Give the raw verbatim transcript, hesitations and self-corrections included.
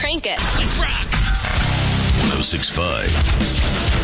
Crank it. Let's rock. one oh six point five